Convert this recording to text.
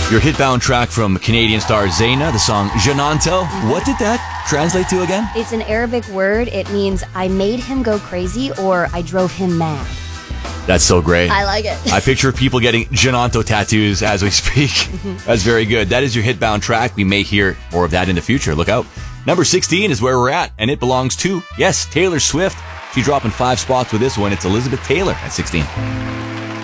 Your hitbound track from Canadian star Zaina, the song Genanto. What did that translate to again? It's an Arabic word. It means I made him go crazy or I drove him mad. That's so great. I like it. I picture people getting Genanto tattoos as we speak. That's very good. That is your hitbound track. We may hear more of that in the future. Look out. Number 16 is where we're at, and it belongs to, yes, Taylor Swift. She's dropping 5 spots with this one. It's Elizabeth Taylor at 16.